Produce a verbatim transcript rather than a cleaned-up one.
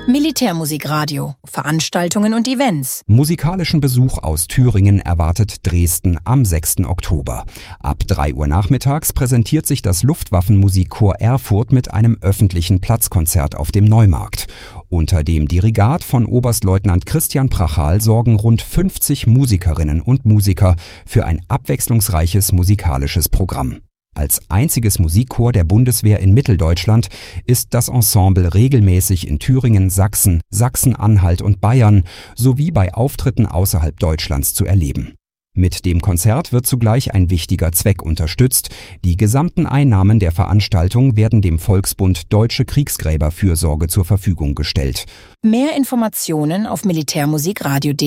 Militärmusikradio, Veranstaltungen und Events. Musikalischen Besuch aus Thüringen erwartet Dresden am sechsten Oktober. Ab drei Uhr nachmittags präsentiert sich das Luftwaffenmusikchor Erfurt mit einem öffentlichen Platzkonzert auf dem Neumarkt. Unter dem Dirigat von Oberstleutnant Christian Prachal sorgen rund fünfzig Musikerinnen und Musiker für ein abwechslungsreiches musikalisches Programm. Als einziges Musikchor der Bundeswehr in Mitteldeutschland ist das Ensemble regelmäßig in Thüringen, Sachsen, Sachsen-Anhalt und Bayern sowie bei Auftritten außerhalb Deutschlands zu erleben. Mit dem Konzert wird zugleich ein wichtiger Zweck unterstützt. Die gesamten Einnahmen der Veranstaltung werden dem Volksbund Deutsche Kriegsgräberfürsorge zur Verfügung gestellt. Mehr Informationen auf militärmusikradio punkt de.